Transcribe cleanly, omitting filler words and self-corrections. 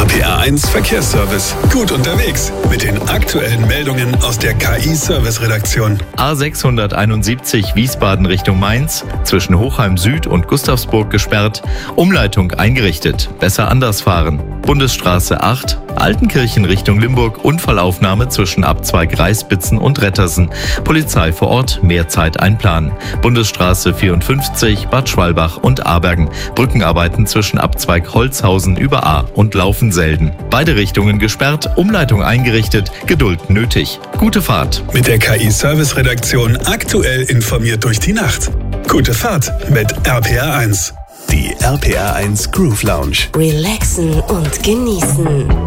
RPR1 Verkehrsservice. Gut unterwegs mit den aktuellen Meldungen aus der KI-Service-Redaktion. A671 Wiesbaden Richtung Mainz, zwischen Hochheim Süd und Gustavsburg gesperrt, Umleitung eingerichtet, besser anders fahren. Bundesstraße 8, Altenkirchen Richtung Limburg, Unfallaufnahme zwischen Abzweig Reißbitzen und Rettersen. Polizei vor Ort, mehr Zeit einplanen. Bundesstraße 54, Bad Schwalbach und Abergen. Brückenarbeiten zwischen Abzweig Holzhausen über A und Laufenselden. Beide Richtungen gesperrt, Umleitung eingerichtet, Geduld nötig. Gute Fahrt. Mit der KI-Service-Redaktion aktuell informiert durch die Nacht. Gute Fahrt mit RPR1. Die RPR1 Groove Lounge. Relaxen und genießen.